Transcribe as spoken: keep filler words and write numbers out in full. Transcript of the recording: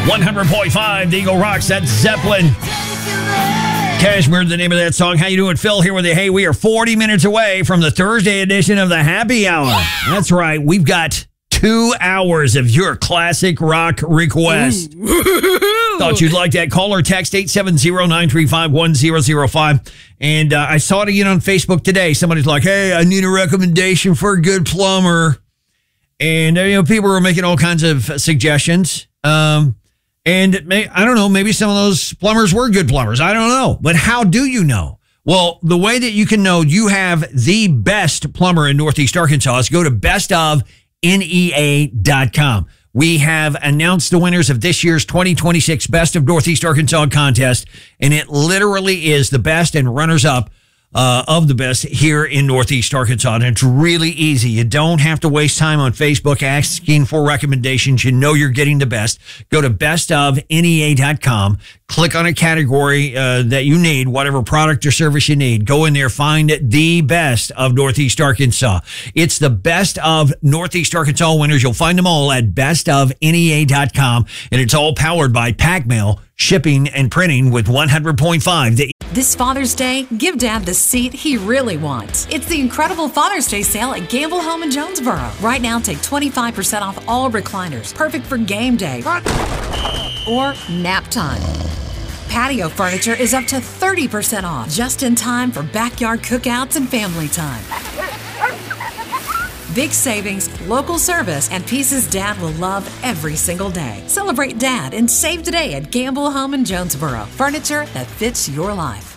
one hundred point five, the Eagle Rocks. That's Zeppelin. Cashmere, the name of that song. How you doing? Phil here with you. Hey, we are forty minutes away from the Thursday edition of the Happy Hour. That's right. We've got two hours of your classic rock request. Thought you'd like that. Call or text eight seven zero, nine three five, one zero zero five. And uh, I saw it again on Facebook today. Somebody's like, hey, I need a recommendation for a good plumber. And, uh, you know, people were making all kinds of suggestions. Um, and it may, I don't know, maybe some of those plumbers were good plumbers. I don't know. But how do you know? Well, the way that you can know you have the best plumber in Northeast Arkansas is go to best of N E A dot com. We have announced the winners of this year's twenty twenty-six Best of Northeast Arkansas contest, and it literally is the best and runners-up uh, of the best here in Northeast Arkansas. And it's really easy. You don't have to waste time on Facebook asking for recommendations. You know you're getting the best. Go to best of N E A dot com. Click on a category uh, that you need, whatever product or service you need. Go in there, find the best of Northeast Arkansas. It's the best of Northeast Arkansas winners. You'll find them all at best of N E A dot com, and it's all powered by PackMail, shipping and printing with one hundred point five. The This Father's Day, give Dad the seat he really wants. It's the incredible Father's Day sale at Gamble Home in Jonesboro. Right now, take twenty-five percent off all recliners, perfect for game day or nap time. Patio furniture is up to thirty percent off, just in time for backyard cookouts and family time. Big savings, local service, and pieces Dad will love every single day. Celebrate Dad and save today at Gamble Home in Jonesboro. Furniture that fits your life.